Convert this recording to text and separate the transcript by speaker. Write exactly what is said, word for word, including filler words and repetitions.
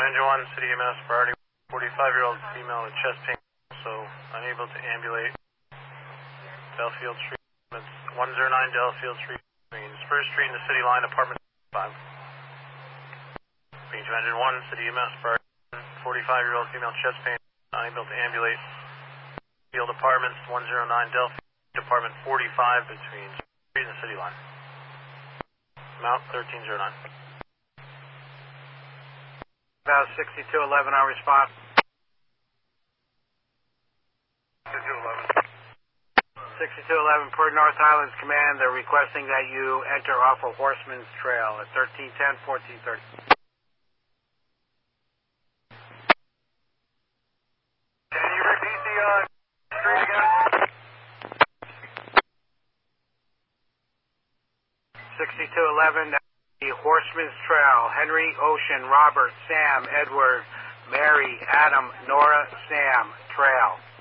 Speaker 1: Engine one, City E M S, priority forty-five-year-old female with chest pain, so unable to ambulate. Delafield Street, it's one oh nine Delafield Street, between Spruce Street and the City Line, apartment five. Being Engine one, City E M S, priority forty-five-year-old female chest pain, unable to ambulate. Field Apartments, one oh nine Delafield, apartment forty-five, between Spruce Street and the City Line. Mount thirteen oh nine.
Speaker 2: About sixty-two eleven, our response.
Speaker 1: sixty-two eleven.
Speaker 2: sixty-two eleven, per North Highlands Command, they're requesting that you enter off of Horseman's Trail at thirteen ten, fourteen thirty.
Speaker 1: Can you repeat the uh, street again?
Speaker 2: sixty-two eleven, the Horseman's Trail, Henry, Ocean, Robert, Sam, Edward, Mary, Adam, Nora, Sam, Trail.